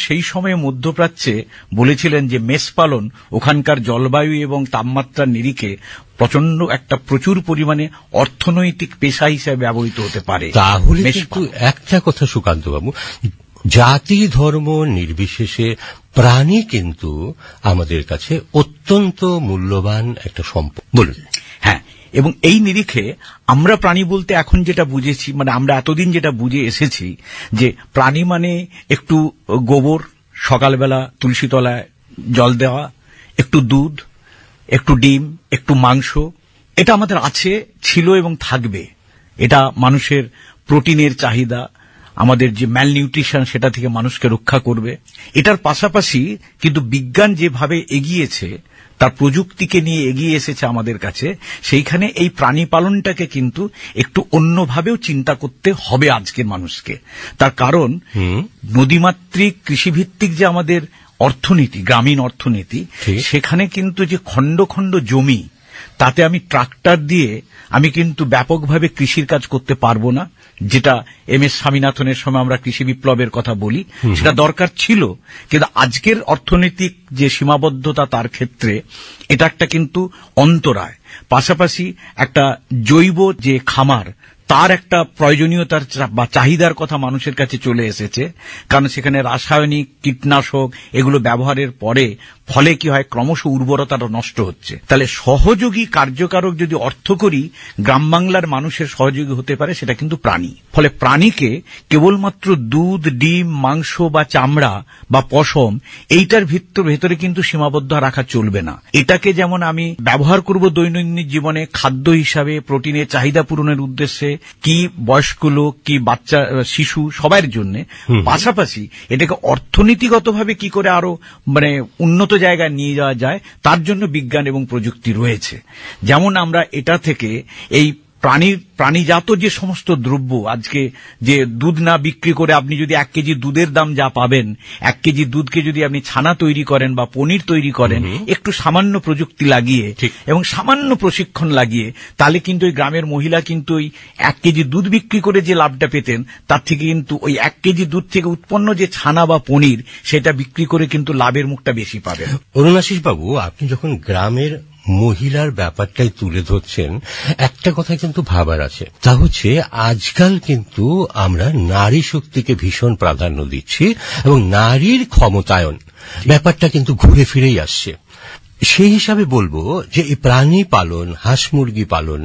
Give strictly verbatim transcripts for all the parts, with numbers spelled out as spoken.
সেই সময়ে মধ্যপ্রাচ্যে বলেছিলেন যে মেষ পালন ওখানকার জলবায়ু এবং তাপমাত্রার নিরিখে প্রচন্ড একটা প্রচুর পরিমাণে অর্থনৈতিক পেশা হিসেবে ব্যবহৃত হতে পারে। তাহলে কিন্তু একটা কথা সুকান্ত বাবু, জাতি ধর্ম নির্বিশেষে প্রাণী কিন্তু আমাদের কাছে অত্যন্ত মূল্যবান একটা সম্পদ। বলুন। হ্যাঁ, এবং এই নিরিখে আমরা প্রাণী বলতে এখন যেটা বুঝেছি, মানে আমরা এতদিন যেটা বুঝে এসেছি যে প্রাণী মানে একটু গোবর, সকালবেলা তুলসী তলায় জল দেওয়া, একটু দুধ, একটু ডিম, একটু মাংস, এটা আমাদের আছে, ছিল এবং থাকবে। এটা মানুষের প্রোটিনের চাহিদা, আমাদের যে ম্যালনিউট্রিশন সেটা থেকে মানুষকে রক্ষা করবে। এটার পাশাপাশি কিন্তু বিজ্ঞান যেভাবে এগিয়েছে, তার প্রযুক্তিকে নিয়ে এগিয়ে এসেছে আমাদের কাছে, সেইখানে এই প্রাণী পালনটাকে কিন্তু একটু অন্যভাবেও চিন্তা করতে হবে আজকের মানুষকে। তার কারণ নদীমাতৃক কৃষিভিত্তিক যে আমাদের অর্থনীতি, গ্রামীণ অর্থনীতি, সেখানে কিন্তু যে খণ্ড খণ্ড জমি, তাতে আমি ট্রাক্টর দিয়ে আমি কিন্তু ব্যাপকভাবে কৃষির কাজ করতে পারবো না, যেটা এম এস স্বামীনাথনের সময় আমরা কৃষি বিপ্লবের কথা বলি, সেটা দরকার ছিল। কিন্তু আজকের অর্থনৈতিক যে সীমাবদ্ধতা, তার ক্ষেত্রে এটা একটা কিন্তু অন্তরায়। পাশাপাশি একটা জৈব যে খামার, তার একটা প্রয়োজনীয়তার বা চাহিদার কথা মানুষের কাছে চলে এসেছে, কারণ সেখানে রাসায়নিক কীটনাশক এগুলো ব্যবহারের পরে ফলে কি হয়, ক্রমশ উর্বরতাটা নষ্ট হচ্ছে। তাহলে সহযোগী কার্যকারক যদি অর্থ করি গ্রাম বাংলার মানুষের সহযোগী হতে পারে, সেটা কিন্তু প্রাণী। ফলে প্রাণীকে কেবলমাত্র দুধ, ডিম, মাংস বা চামড়া বা পশম এইটার ভিতর ভেতরে কিন্তু সীমাবদ্ধ রাখা চলবে না। এটাকে যেমন আমি ব্যবহার করব দৈনন্দিন জীবনে খাদ্য হিসাবে, প্রোটিনের চাহিদা পূরণের উদ্দেশ্যে, কি বয়স্ক লোক, কি বাচ্চা, শিশু, সবার জন্য, পাশাপাশি এটাকে অর্থনীতিগতভাবে কি করে আরো মানে উন্নত জায়গায় নিয়ে যাওয়া যায়, তার জন্য বিজ্ঞান এবং প্রযুক্তি রয়েছে। যেমন আমরা এটা থেকে এই প্রাণীর প্রাণীজাত যে সমস্ত দ্রব্য, আজকে যে দুধ না বিক্রি করে আপনি যদি এক কেজি দুধের দাম যা পাবেন, এক কেজি দুধকে যদি আপনি ছানা তৈরি করেন বা পনির তৈরি করেন একটু সামান্য প্রযুক্তি লাগিয়ে এবং সামান্য প্রশিক্ষণ লাগিয়ে, তাহলে কিন্তু ওই গ্রামের মহিলা কিন্তু ওই এক কেজি দুধ বিক্রি করে যে লাভটা পেতেন, তার থেকে কিন্তু ওই এক কেজি দুধ থেকে উৎপন্ন যে ছানা বা পনির, সেটা বিক্রি করে কিন্তু লাভের মুখটা বেশি পাবেন। অরুণাশিস বাবু, আপনি যখন গ্রামের মহিলার ব্যাপারটাই তুলে ধরছেন, একটা কথা কিন্তু ভাবার আছে, তা হচ্ছে আজকাল কিন্তু আমরা নারী শক্তিকে ভীষণ প্রাধান্য দিচ্ছি এবং নারীর ক্ষমতায়ন ব্যাপারটা কিন্তু ঘুরে ফিরেই আসছে। সেই হিসাবে বলবো যে এই প্রাণী পালন, হাঁস মুরগি পালন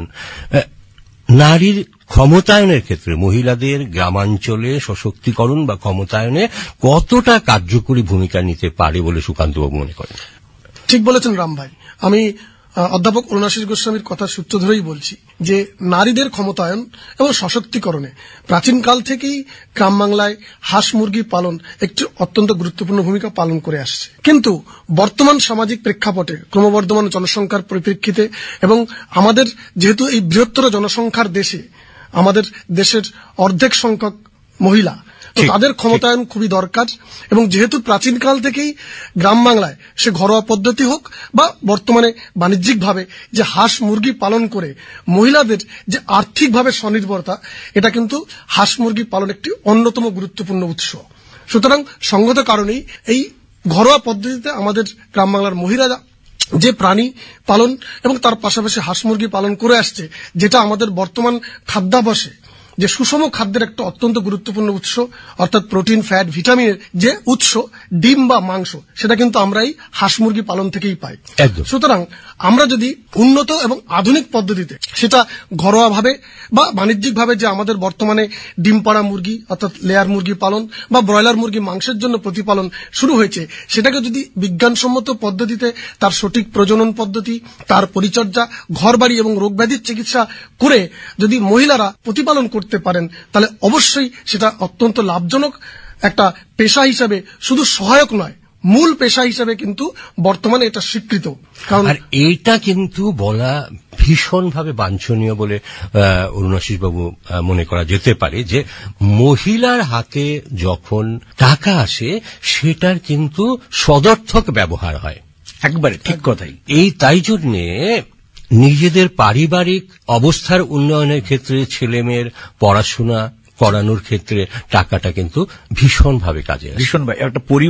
নারীর ক্ষমতায়নের ক্ষেত্রে, মহিলাদের গ্রামাঞ্চলে সশক্তিকরণ বা ক্ষমতায়নে কতটা কার্যকরী ভূমিকা নিতে পারে বলে সুকান্তবাবু মনে করেন? ঠিক বলেছেন রাম ভাই। আমি অধ্যাপক অরুণাশিস গোস্বামীর কথা সূত্র ধরেই বলছি যে নারীদের ক্ষমতায়ন এবং সশক্তিকরণে প্রাচীনকাল থেকেই গ্রাম বাংলায় হাঁস মুরগি পালন একটি অত্যন্ত গুরুত্বপূর্ণ ভূমিকা পালন করে আসছে। কিন্তু বর্তমান সামাজিক প্রেক্ষাপটে, ক্রমবর্ধমান জনসংখ্যার পরিপ্রেক্ষিতে এবং আমাদের যেহেতু এই বৃহত্তর জনসংখ্যার দেশে আমাদের দেশের অর্ধেক সংখ্যক মহিলা, তো তাদের ক্ষমতায়ন খুবই দরকার। এবং যেহেতু প্রাচীনকাল থেকেই গ্রাম বাংলায় সে ঘরোয়া পদ্ধতি হোক বা বর্তমানে বাণিজ্যিকভাবে যে হাঁস মুরগি পালন করে মহিলাদের যে আর্থিকভাবে স্বনির্ভরতা, এটা কিন্তু হাঁস মুরগি পালন একটি অন্যতম গুরুত্বপূর্ণ উৎস। সুতরাং সঙ্গত কারণেই এই ঘরোয়া পদ্ধতিতে আমাদের গ্রাম বাংলার মহিলারা যে প্রাণী পালন এবং তার পাশাপাশি হাঁস মুরগি পালন করে আসছে, যেটা আমাদের বর্তমান খাদ্যাভ্যাসে যে সুষম খাদ্যের একটা অত্যন্ত গুরুত্বপূর্ণ উৎস, অর্থাৎ প্রোটিন, ফ্যাট, ভিটামিনের যে উৎস ডিম বা মাংস, সেটা কিন্তু আমরা এই হাঁস মুরগি পালন থেকেই পাই। সুতরাং আমরা যদি উন্নত এবং আধুনিক পদ্ধতিতে, সেটা ঘরোয়াভাবে বা বাণিজ্যিকভাবে যে আমাদের বর্তমানে ডিম পাড়া মুরগি অর্থাৎ লেয়ার মুরগি পালন বা ব্রয়লার মুরগি মাংসের জন্য প্রতিপালন শুরু হয়েছে, সেটাকে যদি বিজ্ঞানসম্মত পদ্ধতিতে তার সঠিক প্রজনন পদ্ধতি, তার পরিচর্যা, ঘরবাড়ি এবং রোগব্যাধির চিকিৎসা করে যদি মহিলারা প্রতিপালন করতে পারেন, তাহলে অবশ্যই সেটা অত্যন্ত লাভজনক একটা পেশা হিসাবে শুধু সহায়ক নয়, মূল পেশা হিসাবে কিন্তু বর্তমানে এটা স্বীকৃত। কারণ আর এইটা কিন্তু বলা ভীষণভাবে বাঞ্ছনীয় বলে অরুণাশিস বাবু মনে করা যেতে পারে যে মহিলার হাতে যখন টাকা আসে সেটার কিন্তু সদর্থক ব্যবহার হয়। একবারে ঠিক কথাই। এই তাই জন্যে নিজেদের পারিবারিক অবস্থার উন্নয়নের ক্ষেত্রে, ছেলেমেয়ের পড়াশোনা করানোর ক্ষেত্রে টাকাটা কিন্তু ভীষণভাবে কাজে আসে। ভীষণ একটা